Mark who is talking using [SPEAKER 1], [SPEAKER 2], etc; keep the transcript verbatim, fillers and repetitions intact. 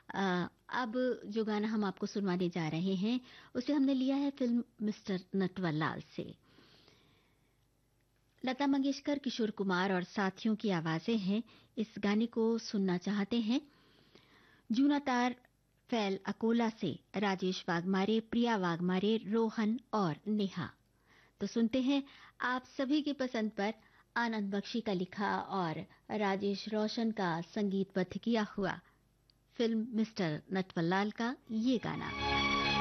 [SPEAKER 1] अ, अब जो गाना हम आपको सुनवाने जा रहे हैं उसे हमने लिया है फिल्म मिस्टर नटवरलाल से। लता मंगेशकर, किशोर कुमार और साथियों की आवाजें हैं। इस गाने को सुनना चाहते हैं जूना तार फैल अकोला से राजेश वाघमारे, प्रिया वाघमारे, रोहन और नेहा। तो सुनते हैं आप सभी की पसंद पर आनंद बख्शी का लिखा और राजेश रोशन का संगीतबद्ध किया हुआ फिल्म मिस्टर नटवरलाल का ये गाना।